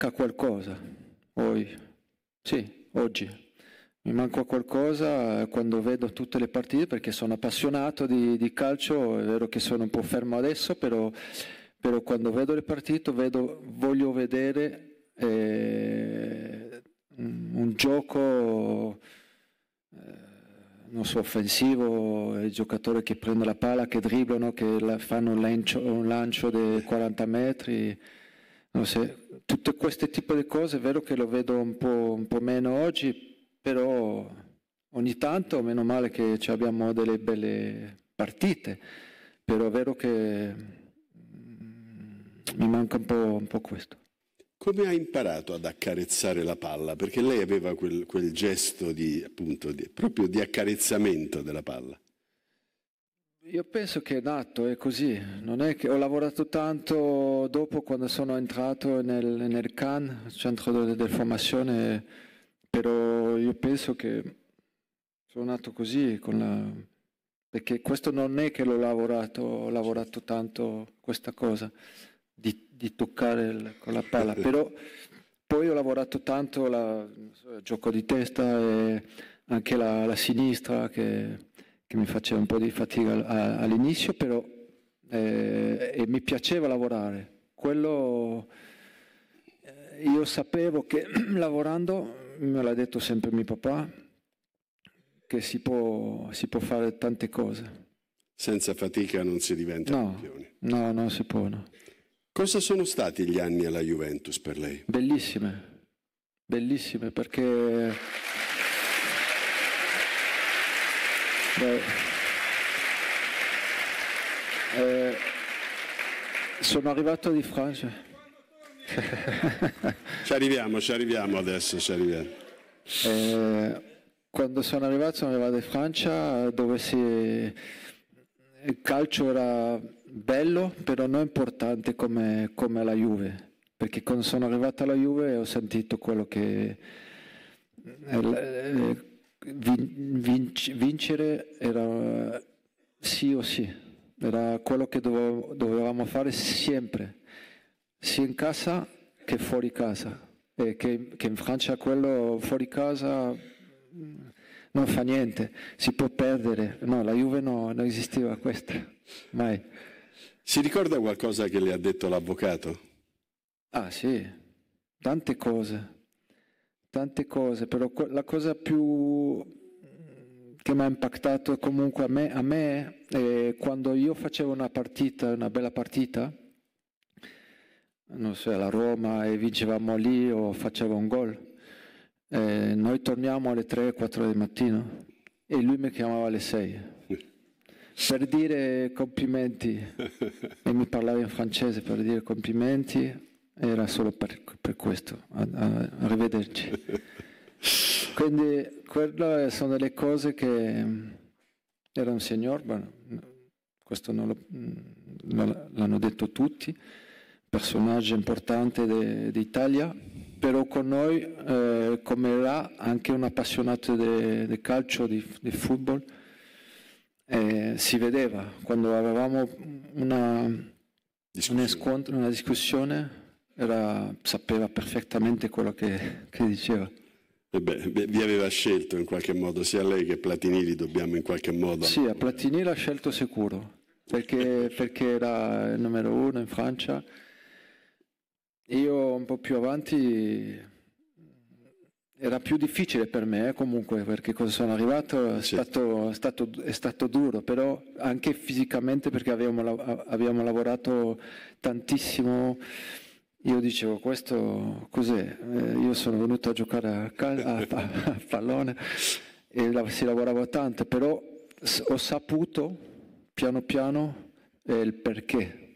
qualcosa. Poi, sì, oggi. Mi manca qualcosa quando vedo tutte le partite perché sono appassionato di calcio, è vero che sono un po' fermo adesso, però quando vedo le partite voglio vedere un gioco, non so, offensivo, i giocatori che prendono la palla, che dribblano, che fanno un lancio di 40 metri. Non so, tutte queste tipi di cose è vero che lo vedo un po' meno oggi, però ogni tanto, meno male che abbiamo delle belle partite, però è vero che mi manca un po' questo. Come ha imparato ad accarezzare la palla? Perché lei aveva quel gesto proprio di accarezzamento della palla. Io penso che è nato, è così, non è che ho lavorato tanto dopo quando sono entrato nel CAN, Centro di Formazione, però io penso che sono nato così, perché questo non è che ho lavorato tanto questa cosa di toccare con la palla, però poi ho lavorato tanto il gioco di testa e anche la sinistra che mi faceva un po' di fatica all'inizio, però e mi piaceva lavorare. Quello io sapevo che lavorando, me l'ha detto sempre mio papà, che si può fare tante cose. Senza fatica non si diventa campioni. No, non si può, no. Cosa sono stati gli anni alla Juventus per lei? Bellissime, bellissime perché sono arrivato di Francia. Ci arriviamo adesso, ci arriviamo. Quando sono arrivato di Francia dove il calcio era bello, però non importante come la Juve, perché quando sono arrivato alla Juve ho sentito quello che vincere era sì o sì, era quello che dovevamo fare sempre, sia in casa che fuori casa, e che in Francia quello fuori casa non fa niente, si può perdere, no, la Juve non esisteva questa, mai. Si ricorda qualcosa che le ha detto l'avvocato? Ah sì, tante cose, però la cosa più che mi ha impactato comunque a me è quando io facevo una bella partita, non so, alla Roma e vincevamo lì o facevo un gol. Noi torniamo alle 3-4 del mattino e lui mi chiamava alle 6 per dire complimenti e mi parlava in francese per dire complimenti, era solo per questo, arrivederci. Quindi quelle sono delle cose che era un signor, questo l'hanno detto tutti, personaggio importante d'Italia, però con noi, come era anche un appassionato di calcio, di football, si vedeva quando avevamo un scontro, una discussione, sapeva perfettamente quello che diceva. Vi aveva scelto in qualche modo, sia lei che Platini dobbiamo in qualche modo... Sì, a Platini l'ha scelto sicuro, perché era il numero 1 in Francia. Io un po' più avanti era più difficile per me comunque, perché quando sono arrivato è stato duro, però anche fisicamente perché abbiamo lavorato tantissimo. Io dicevo, questo cos'è? Io sono venuto a giocare a pallone e si lavorava tanto, però ho saputo piano piano il perché.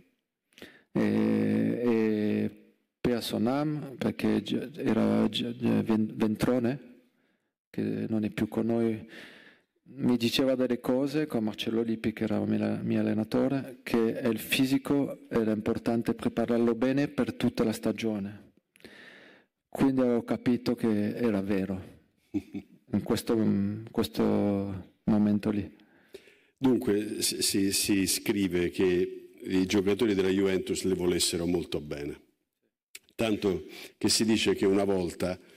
E per Sonam, perché era Ventrone, che non è più con noi, mi diceva delle cose con Marcello Lippi, che era il mio allenatore, che il fisico era importante prepararlo bene per tutta la stagione. Quindi ho capito che era vero in questo momento lì. Dunque si scrive che i giocatori della Juventus le volessero molto bene. Tanto che si dice che una volta